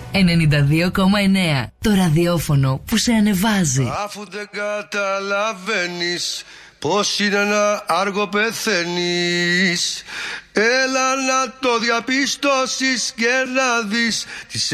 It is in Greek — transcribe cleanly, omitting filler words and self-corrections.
92,9. Το ραδιόφωνο που σε ανεβάζει. Αφού δεν καταλαβαίνεις πως είναι ένα άργο πεθαίνεις, έλα να το διαπιστώσεις και να δεις